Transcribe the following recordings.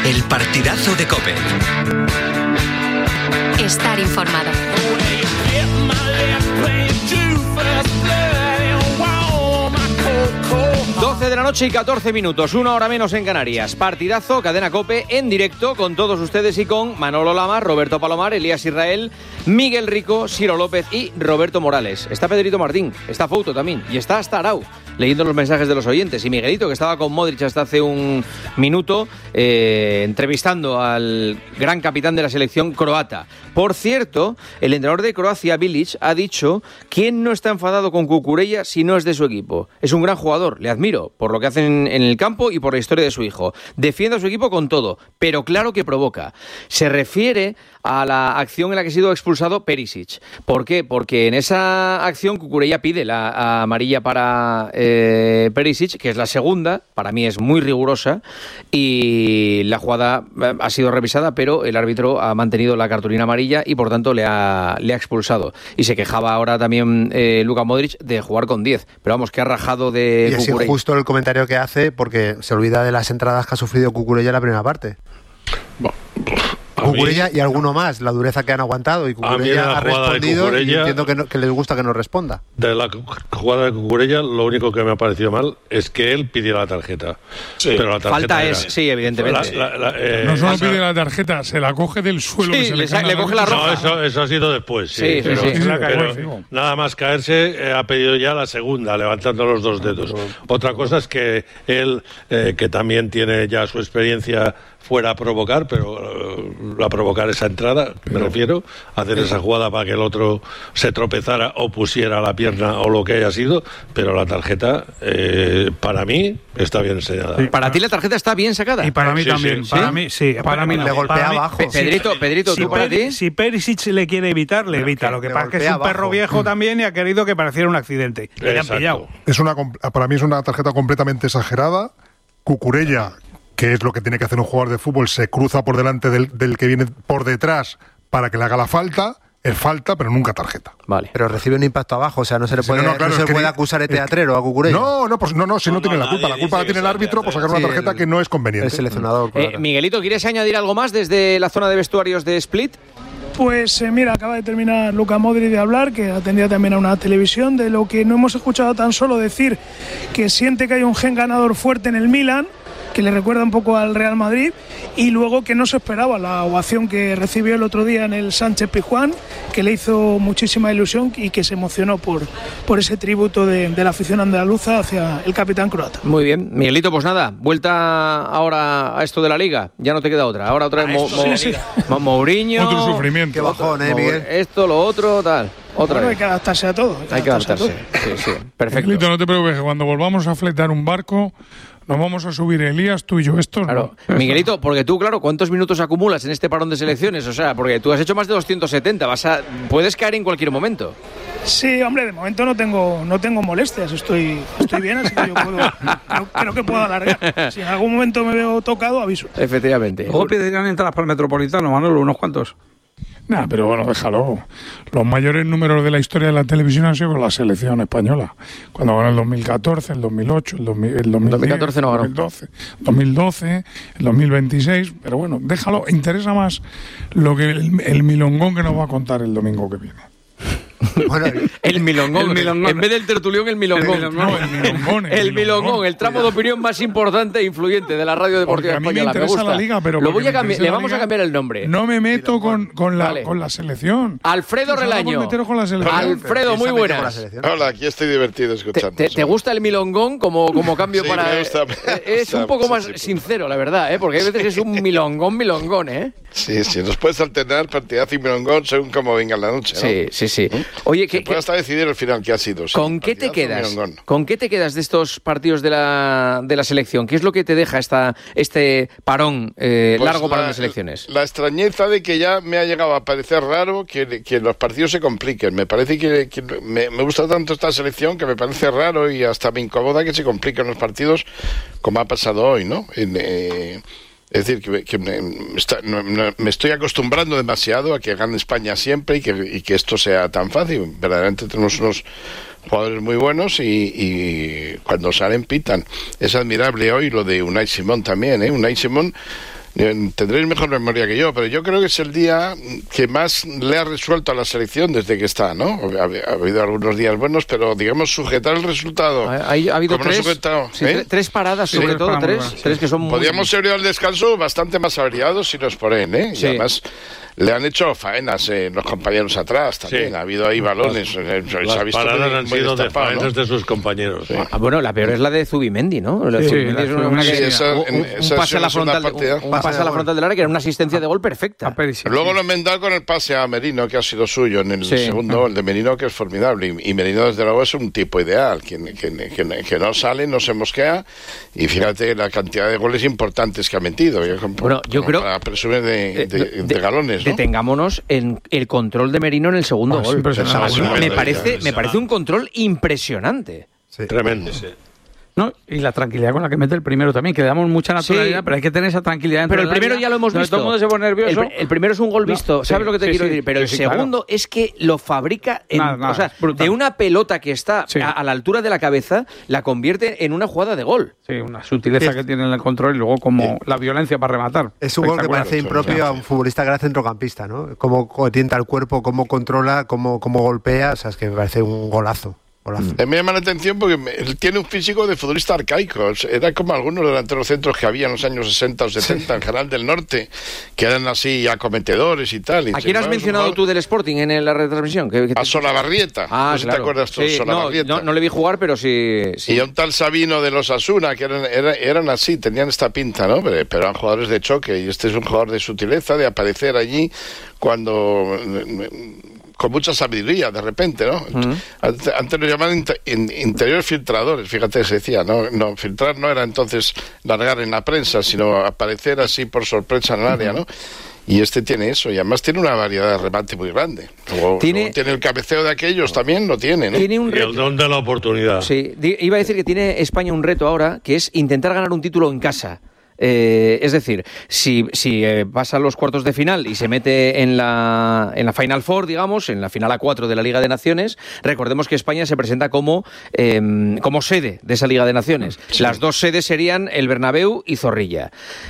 El partidazo de COPE. Estar informado. 12 de la noche y 14 minutos, 1 hora menos en Canarias. Partidazo, Cadena COPE, en directo con todos ustedes y con Manolo Lama, Roberto Palomar, Elías Israel, Miguel Rico, Ciro López y Roberto Morales. Está Pedrito Martín, está Fouto también y está hasta Arau, leyendo los mensajes de los oyentes. Y Miguelito, que estaba con Modric hasta hace un minuto, entrevistando al gran capitán de la selección croata. Por cierto, el entrenador de Croacia, Bilic, ha dicho: ¿quién no está enfadado con Cucurella si no es de su equipo? Es un gran jugador, le admiro por lo que hacen en el campo y por la historia de su hijo. Defiende a su equipo con todo, pero claro que provoca. Se refiere a la acción en la que ha sido expulsado Perisic. ¿Por qué? Porque en esa acción Cucurella pide la amarilla para Perisic, que es la segunda, para mí es muy rigurosa, y la jugada ha sido revisada, pero el árbitro ha mantenido la cartulina amarilla y por tanto le ha expulsado. Y se quejaba ahora también Luka Modric de jugar con 10, pero vamos, que ha rajado de Cucurella. Y es injusto el comentario que hace porque se olvida de las entradas que ha sufrido Cucurella en la primera parte. Cucurella y alguno más, la dureza que han aguantado, y Cucurella ha respondido y entiendo que les gusta que no responda. De la jugada de Cucurella, lo único que me ha parecido mal es que él pidió la tarjeta. Sí. Pero la tarjeta falta es, sí, evidentemente. No solo pide la tarjeta, se la coge del suelo. Sí, que le coge la roja. No, eso ha sido después. Sí, pero nada más caerse, ha pedido ya la segunda, levantando los dos dedos. Otra cosa es que él, que también tiene ya su experiencia, fuera a provocar, pero a provocar esa entrada, me refiero, a hacer esa jugada para que el otro se tropezara o pusiera la pierna o lo que haya sido, pero la tarjeta, para mí, está bien enseñada. Sí. ¿Para ti la tarjeta está bien sacada? Y para mí también. Sí. Para mí, sí. Para mí le golpea abajo. Pedrito, ¿tú para ti? Si Perisic le quiere evitar, le evita. Lo que pasa es que es un perro viejo también y ha querido que pareciera un accidente. Le han pillado. Para mí es una tarjeta completamente exagerada. Cucurella, que es lo que tiene que hacer un jugador de fútbol, se cruza por delante del que viene por detrás para que le haga la falta. Es falta, pero nunca tarjeta. Vale. Pero recibe un impacto abajo, o sea, no se le puede, puede acusar de teatrero a Cucurella. No, si no tiene la culpa. La culpa la tiene el árbitro por sacar una tarjeta que no es conveniente. El seleccionador. Miguelito, ¿quieres añadir algo más desde la zona de vestuarios de Split? Pues mira, acaba de terminar Luka Modric de hablar, que atendía también a una televisión, de lo que no hemos escuchado tan solo decir, que siente que hay un gen ganador fuerte en el Milan, que le recuerda un poco al Real Madrid, y luego que no se esperaba la ovación que recibió el otro día en el Sánchez Pizjuán, que le hizo muchísima ilusión y que se emocionó por ese tributo de la afición andaluza hacia el capitán croata. Muy bien, Miguelito, pues nada, vuelta ahora a esto de la Liga, ya no te queda otra, ahora otra vez Mourinho, otro sufrimiento. Qué bajón, Miguel. Esto, lo otro, tal. Otra vez. Hay que adaptarse a todo. Hay que adaptarse. Sí, perfecto. Miguelito, no te preocupes, que cuando volvamos a fletar un barco, nos vamos a subir Elías, tú y yo, estos. Claro. ¿No? Miguelito, porque tú, claro, ¿cuántos minutos acumulas en este parón de selecciones? O sea, porque tú has hecho más de 270, puedes caer en cualquier momento. Sí, hombre, de momento no tengo molestias, estoy bien, así que yo creo que puedo alargar. Si en algún momento me veo tocado, aviso. Efectivamente. Luego pedirían entradas para el Metropolitano, Manolo, unos cuantos. Nah, pero bueno, déjalo. Los mayores números de la historia de la televisión han sido con la selección española. Cuando ganó el 2014, el 2008, el 2014 no ganó. 2012, el 2026. Pero bueno, déjalo. Interesa más lo que el milongón que nos va a contar el domingo que viene. Bueno, el milongón. En vez del tertulión, el milongón. El milongón, el tramo de opinión más importante e influyente de la radio deportiva española. Me gusta. La liga, pero lo voy a cambiar, le vamos a cambiar el nombre. No me meto con la selección. Alfredo Relaño. Alfredo, muy buenas. Hola, aquí estoy divertido escuchando. ¿Te gusta el milongón como cambio sí, para...? Me gusta, es un poco más sincero, la verdad, porque hay veces es un milongón, ¿eh? Sí, nos puedes alternar partidazo y milongón según cómo venga la noche, ¿no? Sí. Oye, se puede hasta decidir el final que ha sido. ¿Con qué te quedas? ¿Con qué te quedas de estos partidos de la selección? ¿Qué es lo que te deja este parón, largo parón de selecciones? La extrañeza de que ya me ha llegado a parecer raro que los partidos se compliquen. Me parece que me gusta tanto esta selección que me parece raro y hasta me incomoda que se compliquen los partidos como ha pasado hoy, ¿no? Es decir, que me estoy acostumbrando demasiado a que gane España siempre y que esto sea tan fácil. Verdaderamente tenemos unos jugadores muy buenos y cuando salen pitan. Es admirable hoy lo de Unai Simón también, ¿eh? Unai Simón Tendréis mejor memoria que yo, pero yo creo que es el día que más le ha resuelto a la selección desde que está, ¿no? Ha habido algunos días buenos, pero digamos sujetar el resultado. Ha habido tres paradas, sobre todo tres que son. Podríamos haber ido al descanso bastante más averiados si nos ponen, ¿eh? Sí. Y además le han hecho faenas los compañeros atrás también. Sí. Ha habido ahí balones. Las paradas han sido de faenas, ¿no?, de sus compañeros. Sí. Bueno, la peor es la de Zubimendi, ¿no? Un pase a la frontal del área, que era una asistencia de gol perfecta. Luego lo han enmendado con el pase a Merino, que ha sido suyo en el segundo gol de Merino, que es formidable. Y Merino, desde luego, es un tipo ideal, que no sale, no se mosquea. Y fíjate la cantidad de goles importantes que ha metido. Bueno, yo creo. Para presumir de galones, ¿no? Detengámonos en el control de Merino en el segundo gol. Me parece un control impresionante. Sí. Tremendo. Sí. No, y la tranquilidad con la que mete el primero también, que le damos mucha naturalidad, pero hay que tener esa tranquilidad. Pero el primero ya lo hemos visto. Todo el mundo se pone nervioso. El primero es un gol visto, ¿sabes lo que te quiero decir? Pero el segundo es que lo fabrica de una pelota que está a la altura de la cabeza, la convierte en una jugada de gol. Sí, una sutileza que tiene en el control y luego como la violencia para rematar. Es un gol que parece impropio a un futbolista que era centrocampista, ¿no? Cómo tienta el cuerpo, cómo controla, cómo golpea, o sea, es que me parece un golazo. Me llama la atención porque él tiene un físico de futbolista arcaico. Era como algunos delanteros centros que había en los años 60 o 70 en General del Norte, que eran así acometedores y tal. ¿A quién has mencionado tú del Sporting en la retransmisión? A Solabarrieta. No sé si te acuerdas tú, Solabarrieta. No le vi jugar, pero sí. Y a un tal Sabino de los Asuna, que eran así, tenían esta pinta, ¿no? Pero eran jugadores de choque, y este es un jugador de sutileza, de aparecer allí cuando... con mucha sabiduría, de repente, ¿no? Antes lo llamaban interiores filtradores, fíjate, se decía, no, filtrar no era entonces largar en la prensa, sino aparecer así por sorpresa en el área, ¿no? Y este tiene eso, y además tiene una variedad de remate muy grande. Luego tiene el cabeceo de aquellos, también lo tiene, ¿no? Tiene un reto. Y el don de la oportunidad. Sí, iba a decir que tiene España un reto ahora, que es intentar ganar un título en casa. Es decir, si pasa los cuartos de final y se mete en la Final Four, digamos, en la final A4 de la Liga de Naciones, recordemos que España se presenta como sede de esa Liga de Naciones. Sí. Las dos sedes serían el Bernabéu y Zorrilla.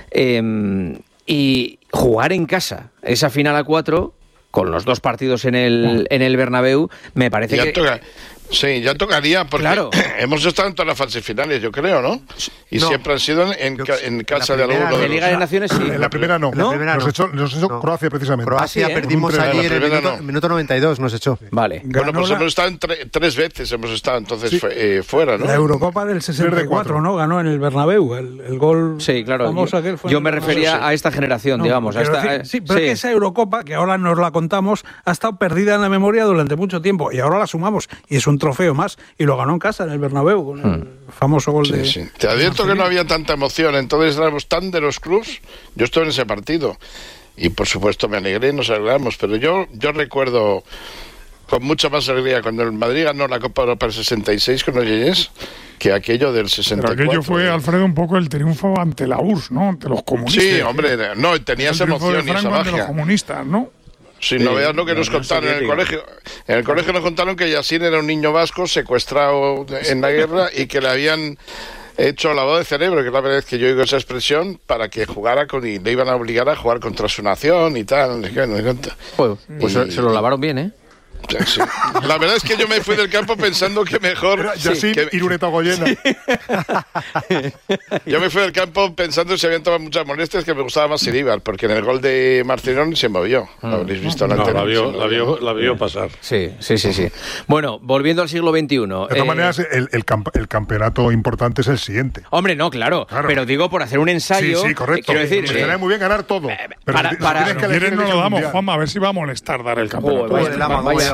Y jugar en casa esa final A4 con los dos partidos en el Bernabéu, me parece ya que... Sí, ya tocaría, porque hemos estado en todas las fases finales, yo creo, ¿no? Y siempre han sido en casa de alguno de los... En Liga de Naciones sí. En la primera no. Nos echó Croacia, precisamente. Croacia perdimos ayer en el minuto 92, nos echó. Vale. Bueno, pues hemos estado tres veces, entonces fuera, ¿no? La Eurocopa del 64, ¿no? Ganó en el Bernabéu, el gol... Sí, claro. Yo me refería a esta generación, digamos. Pero que esa Eurocopa, que ahora nos la contamos, ha estado perdida en la memoria durante mucho tiempo, y ahora la sumamos, y es un trofeo más, y lo ganó en casa en el Bernabéu con el famoso gol de... Sí. Te advierto que no había tanta emoción, entonces éramos tan de los clubs. Yo estuve en ese partido y por supuesto me alegré, nos alegramos, pero yo recuerdo con mucha más alegría cuando el Madrid ganó la Copa Europa del 66 con los Yeyes que aquello del 64. Pero aquello fue, Alfredo, un poco el triunfo ante la URSS, ¿no? Ante los comunistas. Sí, hombre, tenía esa emoción y esa magia. Ante los comunistas, ¿no? Sí, no veas lo que nos contaron en el colegio. En el colegio nos contaron que Yassin era un niño vasco secuestrado en la guerra y que le habían hecho lavado de cerebro, que es la verdad que yo oigo esa expresión, para que jugara y le iban a obligar a jugar contra su nación y tal. Pues se lo lavaron bien, ¿eh? Sí. La verdad es que yo me fui del campo pensando que mejor... Irureta Goyena. Sí. Yo me fui del campo pensando si habían tomado muchas molestias, que me gustaba más Iríbar, porque en el gol de Marcinón se movió. ¿Lo habréis visto? La vio pasar. Sí. Bueno, volviendo al siglo XXI... De todas maneras, el campeonato importante es el siguiente. Hombre, no, claro. Pero digo, por hacer un ensayo... Sí, correcto. Quiero decir... Estaría muy bien ganar todo. Pero si no lo damos, Juanma, a ver si va a molestar dar el campeonato.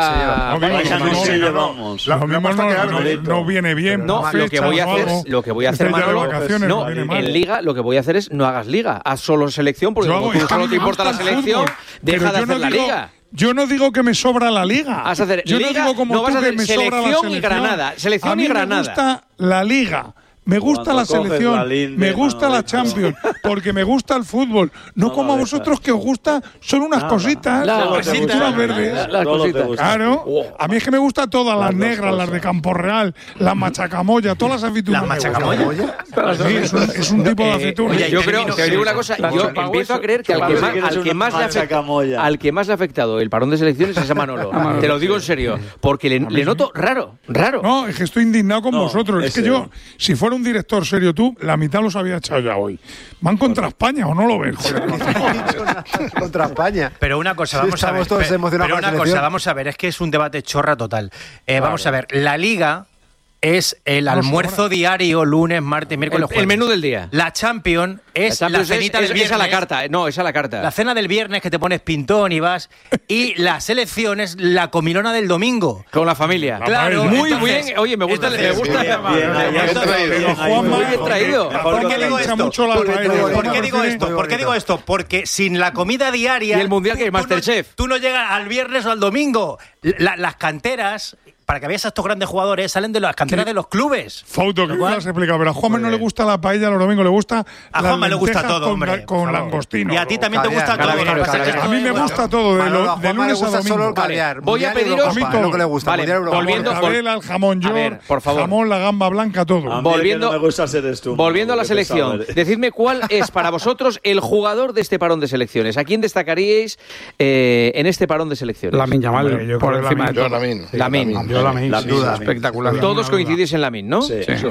No viene bien. No, lo que voy a hacer, Manolo, en Liga, lo que voy a hacer es no hagas Liga, haz solo selección, porque como solo te importa la selección, deja de hacer la Liga. Yo no digo que me sobra la Liga. Vas a hacer yo Liga, no digo como no vas tú a hacer que me sobra la selección y Granada. Selección y Granada. A mí me gusta la Liga, me gusta la selección, me gusta la Champions, porque me gusta el fútbol. No como a vosotros que os gusta, son unas cositas, las verdes. Las cositas. Claro, a mí es que me gusta todas, las negras, las de Campo Real, las machacamoya, todas las aceitunas. ¿Las machacamoya? Sí, es un tipo de aceituna. Yo creo, te digo una cosa, yo empiezo a creer que al que más le ha afectado el parón de selecciones es a Manolo. Te lo digo en serio, porque le noto raro. No, es que estoy indignado con vosotros. Es que yo, si fuera un director serio tú, la mitad los había echado ya hoy. ¿Van contra España o no lo ves? Contra España. Pero una cosa, vamos a ver. Vamos a ver, es que es un debate chorra total. Vamos a ver, la Liga es el almuerzo diario, lunes, martes, miércoles, jueves. El menú del día. La Champions es la cenita del viernes. Es a la carta. No, es a la carta. La cena del viernes que te pones pintón y vas. Y la selección es la comilona del domingo. Con la familia. Claro. Muy bien. Oye, me gusta. Bien traído. ¿Por qué digo esto? Porque sin la comida diaria. Y el mundial que es Masterchef. Tú no llegas al viernes o al domingo. Las canteras. Para que veas a estos grandes jugadores, salen de las canteras de los clubes. Fauto, que no lo has explicado, pero a Juanma no le gusta la paella los domingos, le gusta. A Juanma le gusta todo, hombre. Con langostino. Y a ti también te gusta todo. A mí me gusta todo, de lunes a domingo. Voy a pediros. A mí todo lo que le gusta. Volviendo al jamón york, por favor. Jamón, la gamba blanca, todo. Volviendo a la selección, decidme cuál es para vosotros el jugador de este parón de selecciones. ¿A quién destacaríais en este parón de selecciones? Lamine Yamal, por encima de todo. Lamine. Espectacular. Todos coincidís en Lamine, ¿no? Sí. De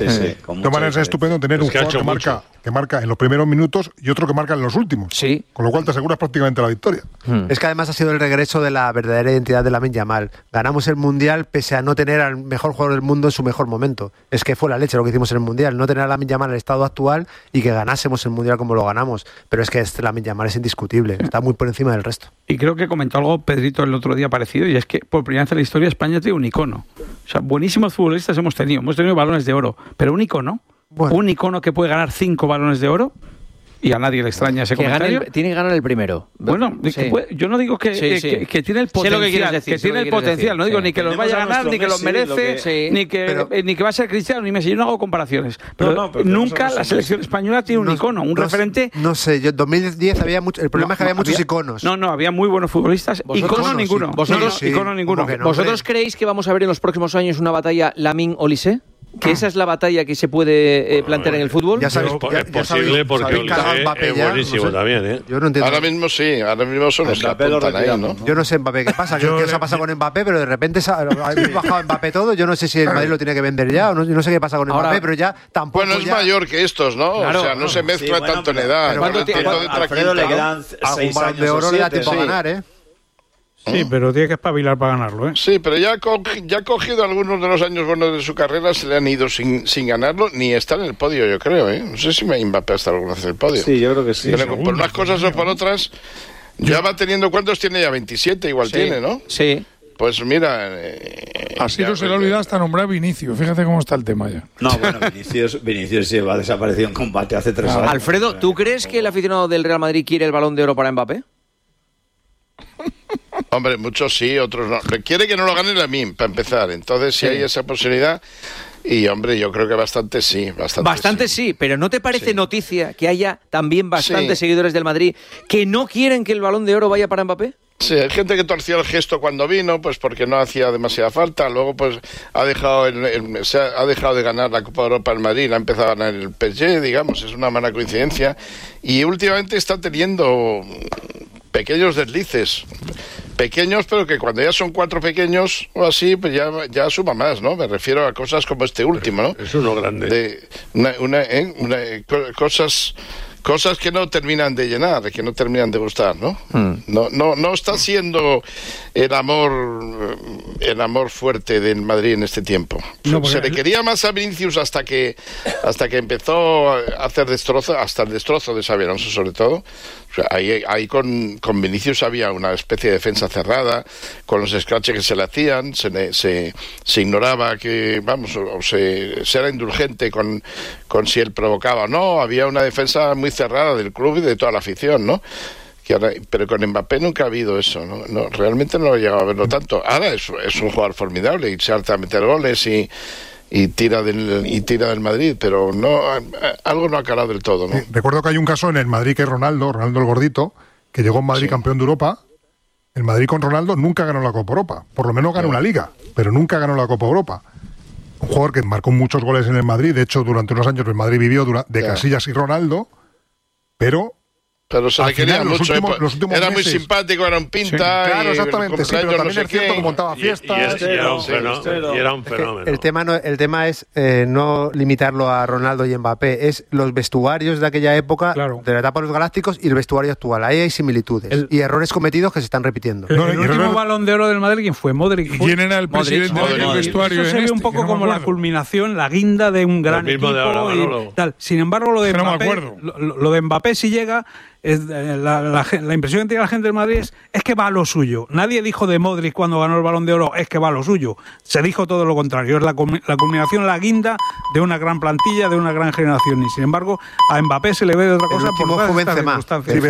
todas maneras es estupendo tener un jugador que marca en los primeros minutos y otro que marca en los últimos. Sí. Con lo cual te aseguras prácticamente la victoria. Es que además ha sido el regreso de la verdadera identidad de Lamine Yamal. Ganamos el Mundial pese a no tener al mejor jugador del mundo en su mejor momento. Es que fue la leche lo que hicimos en el Mundial. No tener a Lamine Yamal en el estado actual y que ganásemos el Mundial como lo ganamos. Pero es que Lamine Yamal es indiscutible. Está muy por encima del resto. Y creo que comentó algo Pedrito el otro día parecido, y es que por primera vez en la historia España tiene un icono. O sea, buenísimos futbolistas hemos tenido balones de oro, pero un icono, un icono que puede ganar 5 balones de oro, y a nadie le extraña ese comentario. Tiene que ganar el primero. Bueno, sí. yo no digo que tiene el potencial, que tiene el potencial, no digo ni que los vaya a ganar, ni que los merece, ni que va a ser Cristiano, ni Messi. Yo no hago comparaciones. Pero nunca la selección española tiene un icono, un referente. No sé, yo en 2010 había el problema es que había muchos iconos. No, había muy buenos futbolistas. Icono ninguno. Icono ninguno. ¿Vosotros creéis que vamos a ver en los próximos años una batalla Lamine-Olise? ¿Que esa es la batalla que se puede plantear en el fútbol? Ya sabéis, es posible porque Olise es buenísimo también, ¿eh? Yo no entiendo. Ahora mismo son los que apuntan ahí, ¿no? Yo no sé Mbappé qué pasa, qué os ha pasado con Mbappé, pero de repente habéis bajado Mbappé todo. Yo no sé si el Madrid lo tiene que vender ya, o no sé qué pasa con Mbappé, pero ya tampoco. Bueno, es mayor que estos, ¿no? Claro, o sea, no se mezcla tanto en edad. Alfredo le quedan 6 años de oro le da tiempo a ganar, ¿eh? Sí, pero tiene que espabilar para ganarlo, ¿eh? Sí, pero ya ha cogido algunos de los años buenos de su carrera, se le han ido sin ganarlo, ni está en el podio, yo creo, ¿eh? No sé si Mbappé está alguna vez en el podio. Sí, yo creo que sí. Pero por unas cosas o por otras, ya va teniendo, ¿cuántos tiene ya? 27 igual tiene, ¿no? Sí. Pues mira... Así no se le ha olvidado hasta nombrar Vinicius. Fíjate cómo está el tema ya. No, bueno, Vinicius lleva desaparecido en combate hace 3 años. Alfredo, ¿tú crees que el aficionado del Real Madrid quiere el Balón de Oro para Mbappé? Hombre, muchos sí, otros no. Quiere que no lo gane Lamine, para empezar. Entonces, si hay esa posibilidad... Y, hombre, yo creo que bastante sí. Bastante sí, pero ¿no te parece noticia que haya también bastantes seguidores del Madrid que no quieren que el Balón de Oro vaya para Mbappé? Sí, hay gente que torció el gesto cuando vino, pues porque no hacía demasiada falta. Luego, pues ha dejado de ganar la Copa de Europa el Madrid, la ha empezado a ganar el PSG, digamos, es una mala coincidencia. Y últimamente está teniendo pequeños deslices. Pequeños, pero que cuando ya son 4 pequeños o así, pues ya suma más, ¿no? Me refiero a cosas como este último, ¿no? Es uno grande. Cosas que no terminan de llenar, que no terminan de gustar, ¿no? No está siendo el amor fuerte del Madrid en este tiempo. Se le quería más a Vinicius hasta que empezó a hacer destrozo, hasta el destrozo de Xabi Alonso sobre todo. O sea, ahí con Vinicius había una especie de defensa cerrada, con los scratches que se le hacían, se ignoraba que, vamos, se era indulgente con si él provocaba o no. Había una defensa muy cerrada del club y de toda la afición, ¿no? Pero con Mbappé nunca ha habido eso, ¿no? Realmente no he llegado a verlo tanto. Ahora es un jugador formidable y se harta a meter goles y y tira del Madrid, pero no, algo no ha calado del todo, ¿no? Recuerdo que hay un caso en el Madrid que es Ronaldo el gordito, que llegó en Madrid campeón de Europa. El Madrid con Ronaldo nunca ganó la Copa Europa, por lo menos ganó una Liga, pero nunca ganó la Copa Europa. Un jugador que marcó muchos goles en el Madrid, de hecho durante unos años el Madrid vivió de Casillas y Ronaldo, pero se le quería mucho. Era muy simpático, era un pinta. Sí. Claro, exactamente. Sí, pero también es cierto que montaba fiestas. Y era un fenómeno. El tema es no limitarlo a Ronaldo y Mbappé, es los vestuarios de aquella época, de la etapa de los Galácticos y el vestuario actual. Ahí hay similitudes y errores cometidos que se están repitiendo. El último Balón de Oro del Madrid, ¿quién fue? Modric. ¿Quién era el presidente del vestuario? Eso se ve un poco como la culminación, la guinda de un gran equipo y tal. Sin embargo, lo de Mbappé si llega... la impresión que tiene la gente del Madrid es que va a lo suyo. Nadie dijo de Modric cuando ganó el Balón de Oro es que va a lo suyo. Se dijo todo lo contrario. Es la culminación, la guinda de una gran plantilla, de una gran generación. Y sin embargo, a Mbappé se le ve de otra cosa por todas estas circunstancias.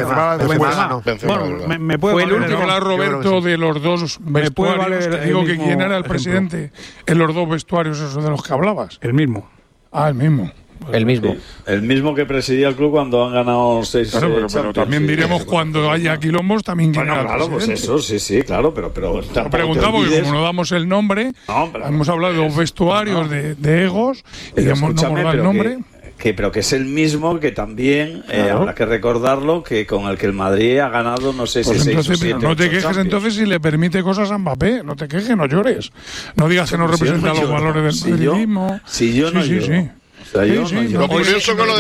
Me puede hablar Roberto de los dos vestuarios. Te digo que quién era el presidente en los dos vestuarios esos de los que hablabas. El mismo. El mismo. El mismo. Sí. El mismo que presidía el club cuando han ganado 6. Claro, pero también diremos cuando haya quilombos también quién era el presidente. Pues eso, sí, claro, pero lo preguntamos porque como no damos el nombre, hemos hablado de los vestuarios de egos y no hemos dado el nombre. Pero que es el mismo que también habrá que recordarlo, que con el que el Madrid ha ganado no sé si 6 o 7. No te quejes entonces si le permite cosas a Mbappé, no te quejes, no llores. No digas que no representa los valores del madridismo. Si yo no lloro. Lo curioso con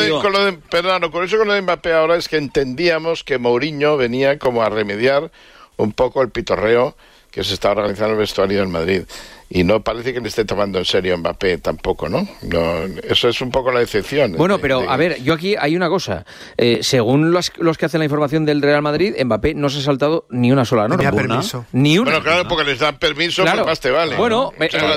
lo de Mbappé ahora es que entendíamos que Mourinho venía como a remediar un poco el pitorreo que se está organizando en el vestuario del Madrid. Y no parece que le esté tomando en serio a Mbappé tampoco, ¿no? Eso es un poco la decepción. Bueno, pero a ver, yo aquí hay una cosa. Según los que hacen la información del Real Madrid, Mbappé no se ha saltado ni una sola norma. Ni una. Bueno, claro, porque les dan permiso, pues más te vale. Bueno,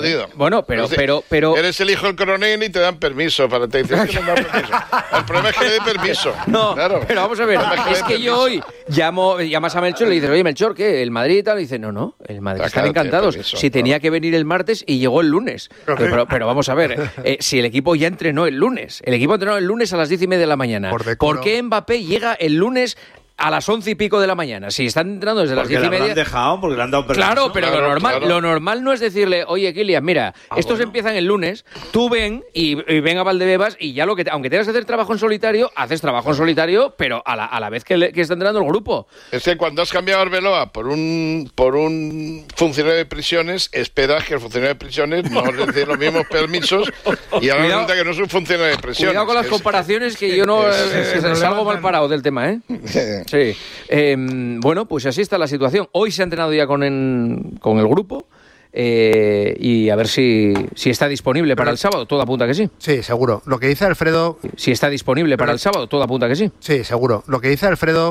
pero... Eres el hijo del coronel y te dan permiso. Te dicen que no dan permiso. El problema es que le dé permiso. No, claro. Pero vamos a ver, es que yo hoy llamas a Melchor y le dices, oye, Melchor, ¿qué? ¿El Madrid y tal? Y dice, no, el Madrid están encantados. Si tenía que venir el martes y llegó el lunes. Pero vamos a ver, si el equipo ya entrenó el lunes. El equipo entrenó el lunes a las 10:30 de la mañana. ¿Por qué Mbappé llega el lunes a las 11 y pico de la mañana? Si están entrando desde las 10:30. Porque le han dejado, porque le han dado permiso. Claro, pero lo normal no es decirle, oye, Kylian, mira, estos empiezan el lunes, tú ven y ven a Valdebebas y ya aunque tengas que hacer trabajo en solitario, haces trabajo en solitario, pero a la vez que está entrenando el grupo. Es que cuando has cambiado a Arbeloa por un funcionario de prisiones, esperas que el funcionario de prisiones no le dé los mismos permisos y ahora resulta que no es un funcionario de prisiones. Cuidado con las comparaciones, que yo no salgo mal parado del tema, ¿eh? Sí. Bueno, pues así está la situación. Hoy se ha entrenado ya con el grupo y a ver si está disponible para el sábado. Todo apunta que sí. Sí, seguro. Lo que dice Alfredo... Si está disponible para el sábado, todo apunta que sí. Sí, seguro. Lo que dice Alfredo...